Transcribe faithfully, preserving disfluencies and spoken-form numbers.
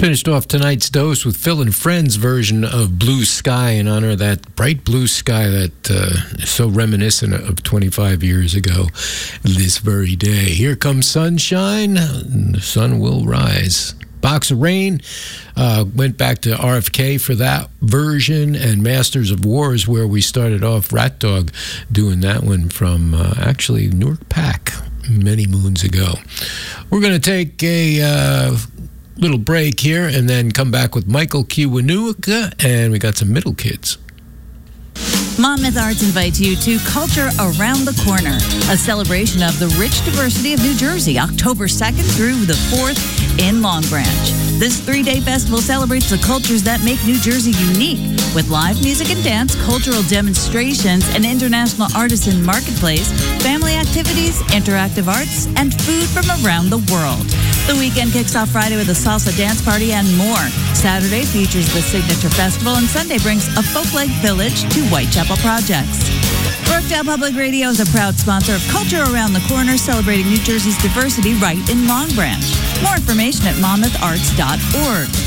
Finished off tonight's dose with Phil and Friends' version of Blue Sky in honor of that bright blue sky that uh, is so reminiscent of twenty-five years ago this very day. Here comes sunshine, and the sun will rise. Box of Rain uh, went back to R F K for that version, and Masters of War is where we started off. Rat Dog doing that one from uh, actually Newark Pack many moons ago. We're going to take a uh, little break here and then come back with Michael Kiwanuka, and we got some Middle Kids. Monmouth Arts invites you to Culture Around the Corner, a celebration of the rich diversity of New Jersey, October second through the fourth in Long Branch. This three-day festival celebrates the cultures that make New Jersey unique, with live music and dance, cultural demonstrations, an international artisan marketplace, family activities, interactive arts, and food from around the world. The weekend kicks off Friday with a salsa dance party and more. Saturday features the Signature Festival, and Sunday brings a folk lake village to Whitechapel Projects. Brookdale Public Radio is a proud sponsor of Culture Around the Corner, celebrating New Jersey's diversity right in Long Branch. More information at monmouth arts dot org.